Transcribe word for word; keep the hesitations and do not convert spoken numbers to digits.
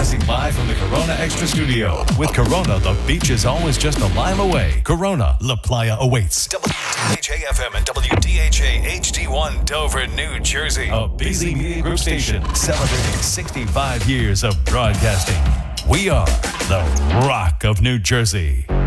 Broadcasting live from the Corona Extra Studio. With Corona, the beach is always just a mile away. Corona, La Playa awaits. W D H A F M and W D H A H D one Dover, New Jersey. A busy media group station celebrating sixty-five years of broadcasting. We are the Rock of New Jersey.